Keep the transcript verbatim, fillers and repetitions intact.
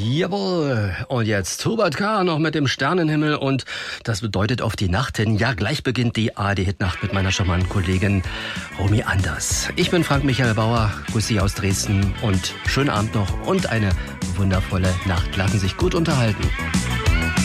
Jawohl. Und jetzt Hubert K. noch mit dem Sternenhimmel und das bedeutet auf die Nacht hin. Ja, gleich beginnt die A R D-Hitnacht mit meiner charmanten Kollegin Romy Anders. Ich bin Frank Michael Bauer, grüße Sie aus Dresden und schönen Abend noch und eine wundervolle Nacht. Lassen Sie sich gut unterhalten.